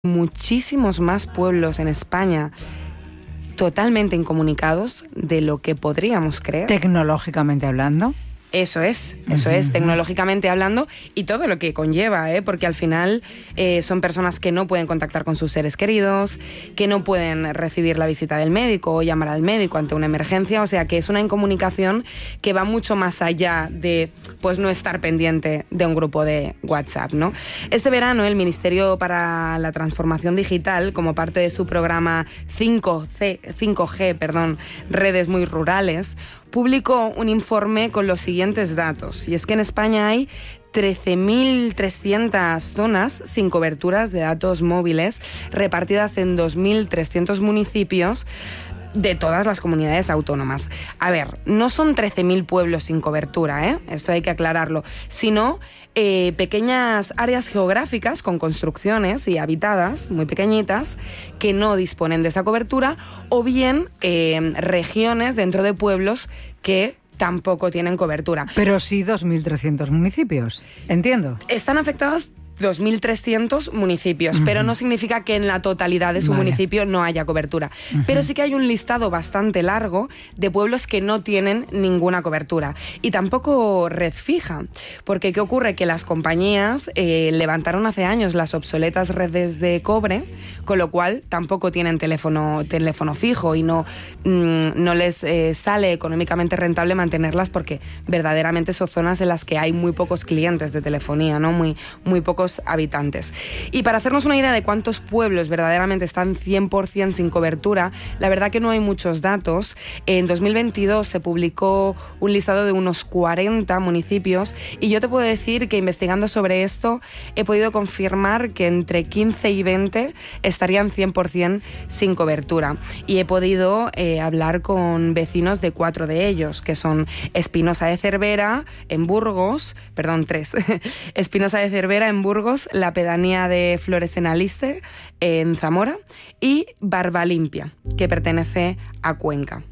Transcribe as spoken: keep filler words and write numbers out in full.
muchísimos más pueblos en España totalmente incomunicados de lo que podríamos creer. Tecnológicamente hablando. Eso es, eso uh-huh. es, tecnológicamente hablando, y todo lo que conlleva, ¿eh? Porque al final eh, son personas que no pueden contactar con sus seres queridos, que no pueden recibir la visita del médico o llamar al médico ante una emergencia, o sea que es una incomunicación que va mucho más allá de pues no estar pendiente de un grupo de WhatsApp, ¿no? Este verano el Ministerio para la Transformación Digital, como parte de su programa cinco G, perdón, Redes Muy Rurales, publicó un informe con los siguientes datos. Y es que en España hay trece mil trescientas zonas sin coberturas de datos móviles repartidas en dos mil trescientos municipios de todas las comunidades autónomas. A ver, no son trece mil pueblos sin cobertura, ¿eh? Esto hay que aclararlo, sino eh, pequeñas áreas geográficas con construcciones y habitadas muy pequeñitas que no disponen de esa cobertura, o bien eh, regiones dentro de pueblos que tampoco tienen cobertura. Pero sí dos mil trescientos municipios, entiendo. Están afectados dos mil trescientos municipios, uh-huh. pero no significa que en la totalidad de su vale. municipio no haya cobertura. Uh-huh. Pero sí que hay un listado bastante largo de pueblos que no tienen ninguna cobertura. Y tampoco red fija, porque ¿qué ocurre? Que las compañías eh, levantaron hace años las obsoletas redes de cobre, con lo cual tampoco tienen teléfono, teléfono fijo y no, mmm, no les eh, sale económicamente rentable mantenerlas, porque verdaderamente son zonas en las que hay muy pocos clientes de telefonía, ¿no? Muy, muy pocos habitantes. Y para hacernos una idea de cuántos pueblos verdaderamente están cien por ciento sin cobertura, la verdad que no hay muchos datos. En dos mil veintidós se publicó un listado de unos cuarenta municipios, y yo te puedo decir que investigando sobre esto he podido confirmar que entre quince y veinte estarían cien por ciento sin cobertura. Y he podido eh, hablar con vecinos de cuatro de ellos, que son Espinosa de Cervera, en Burgos, perdón, tres, Espinosa de Cervera, en Burgos, la pedanía de Flores en Aliste, en Zamora, y Barbalimpia, que pertenece a Cuenca.